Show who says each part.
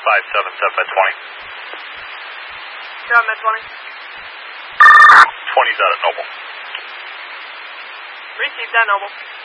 Speaker 1: 577 at 20.
Speaker 2: Yeah, I'm at 20.
Speaker 1: 20's out at Noble.
Speaker 2: Received that, Noble.